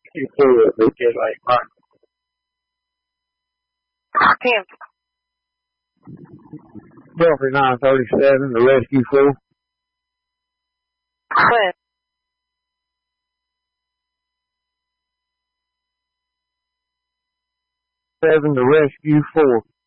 Q4, they get like mine. Damn. Belfry 937, the Rescue 4. When? The Rescue 4.